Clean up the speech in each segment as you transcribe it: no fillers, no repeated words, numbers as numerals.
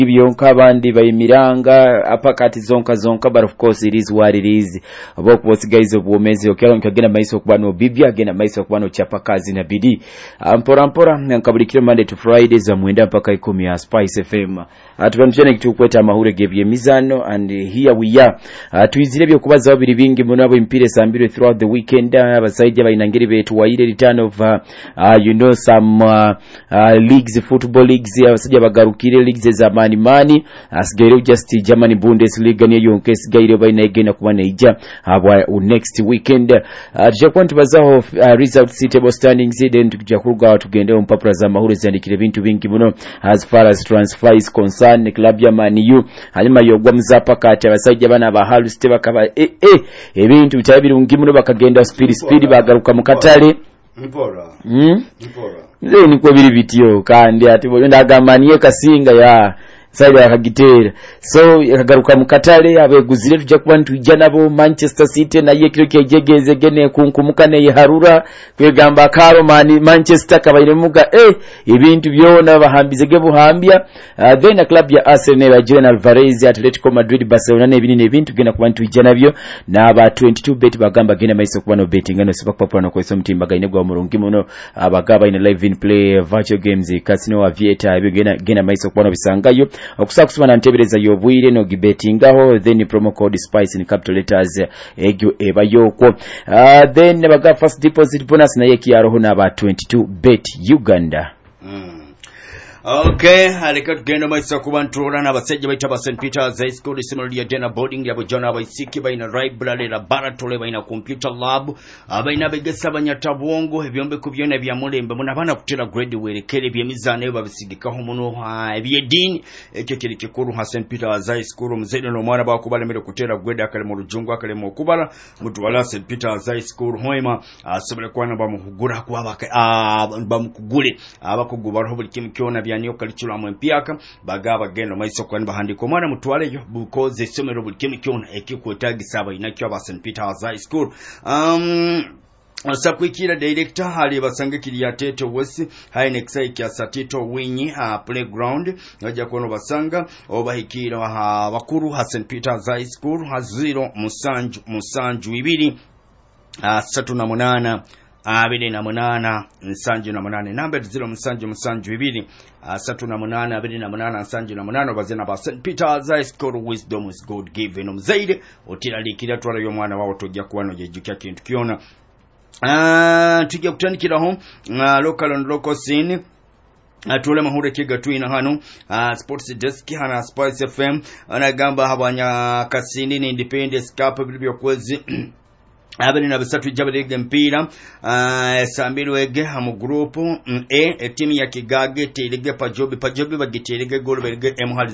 byonka abandi bayimiranga apakati zonka but of course it is what it is about what guys of women's okero nkagena maiso kubano bibya agena maiso kubano chapakazi na bidi mpora nkabulikira Monday to Friday za mwenda mpaka 10 ya Spice FM atubanjene kitukweta mahure gebye mizano and here we are tuizire byo kubaza babiri bingi munabo impire sambiro throughout the weekend abasaija bayinangiri betu waire return of some leagues, football leagues abasaija bagarukire leagues za mani asgairo just Germany Bundesliga niyo yonkes gairo bayinagena kubana ija next weekend jakwantu bazaho results table standings then tukija kuruga tugende mpapura za mahuru zandikire bintu bingi muno as far as transfer is concerned club ya Man U halima yogwa mzapa kati abasaija bana ba Hull City bakaba ebintu bitabirungi muno bakagenda speed bagaruka mu katale mpora nze niko biri bityo kandi ati ndagamaniye kasinga ya saida akagitera so yakagaruka mu katale abeguzire tujja kuba ntujja nabo Manchester City na yekiro kegegeze gene kunkumukane yaharura kwegamba karo Manchester kabaire muga ibintu byona bahambizege buhambya then a club ya Arsenal ya Julian Alvarez Atletico Madrid Barcelona nebinine ebintu gena kuba ntujja nabyo naba 22 bet bagamba gena maiso kuba no betting ngano super papa no kweso mtimba gaine gwa murungi muno abagaba in live in play virtual games casino aviator gena maiso kuba no bisangayo okusakusuma na ntebereza yobwire no gibetingaho then promo code spice in capital letters egyo ebayoko then baga first deposit bonus na yekiyaroho na ba 22 bet Uganda. Okay, alika tugenda maisa kubantrola na basajja baita ba St Peter's High School similarly ya Dena boarding ya bojana baisiki baina library la baratole baina computer lab abaina begesa banyata bwongo ebyombe kubyona bya mulembe muna bana kutera grade werekere byemizane babisigikaho muno ebyedini ekyo kiri kikuru ha St Peter's High School muzede no mwana bakubalemere kutera grade akale mu rujungu akale mu kubala mutu wala St Peter's High School hoima asobole kwana bamuhugura kwa bamukugule abakugubaraho buli kimu kyona yanyo kalichula mwempiaka bagaba gendo maiso kwani bahandiko mwana mutwale yo bukoze somero buli kimu kyona ekikwetagisa aba inakyo aba St Peter's High School Sakwikira director hali basange kiri ya Tete West high next kya Satito Winyi playground naja kono basanga obahikira bakuru ha St Peter's High School ha 0 musanju ibiri 38 abiri na munana nsanju na munane number 0 musanju ibiri 38 abiri na munana nsanju na munana bazena ba St Peter's High School wisdom is God given umzaide otiralikira twala yo mwana wawo tojja kuwano jejukia kintu kiona tujja kutandikiraho local and local scene atule mahure kiga tuina hano sports desk hana Spice FM anagamba habanya kasindi ni Independence Cup bilibyo kwezi abali na bisatu jabirege mpira sambiro ege mu group timu ya Kigage terege pajobi bagiterege gol berege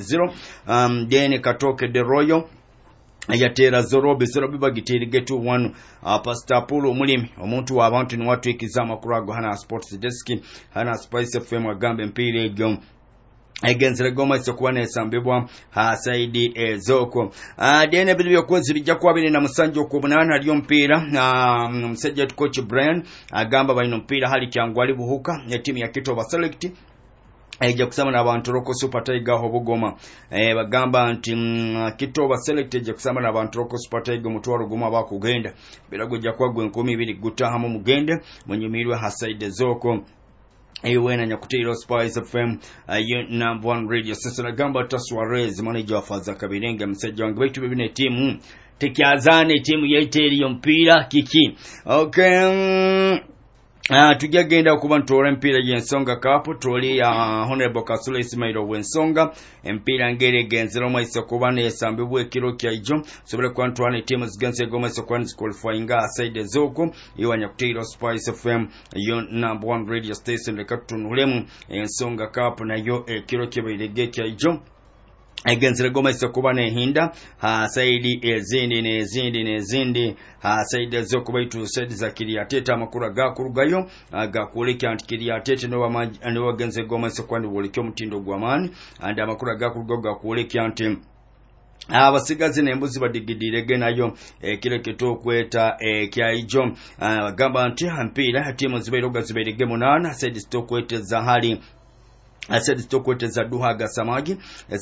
M0 then katoke de Royal yatera zorobe bagiterege 2-1 Pastor Paulo mulimi omuntu wabantu ni watu ekizama kurago hana sports desk hana Spice FM agambe mpira ege egenzere goma isokuwana esambibwa Saidi Zoko dene bilibyo kwenzi bijja kwabine na musanjo kubunana aliyo mpira msajja coach Brian agamba bayino mpira hali kyangwali buhuka ya timu ya Kitoba Select eja kusama na abantu roko Super Tiger hobugoma bagamba nti Kitoba Select eja kusama na abantu roko Super Tiger mutwaro goma bakugenda birago jja kwagwe 12 gutaha mu mugende mwenyemirwe Saidi Zoko wena nyakutiro Spice FM number 1 radio station gamba Taswarez manager wa Faza Kabirenge msajja wangu baitu bibine timu tekiazane timu yaiteri yompira kiki okay tujagenda okuba ntore mpira y'ensonga cup toli ya Honorable Kasule Ismail Wensonga mpira ngere genzero maiso kuba ne sambibwe kiro kyaijo sobole kwantwane timu zigenze goma so kwanzi qualifying aside Zoko iwanya kutiro Spice FM yo number 1 radio station lekatunulemu ensonga cup nayo kiro kyebirege kyaijo egenzere goma isokuba nehinda saidi ezindi saidi Zoko baitu saidi za Kiriatete amakuru gakurugayo gakuleka Kiriatete no wagenze goma isokwandi wolikyo mutindo gwamani andi amakuru gakurugayo gakuleka anti abasigazi nembuzi badigidire nayo kile kito kweta kyaijo gamba nti mpira timu ziberoga ziberege munana saidi stokwete za hali asedi stokwete za Duhaga Samagi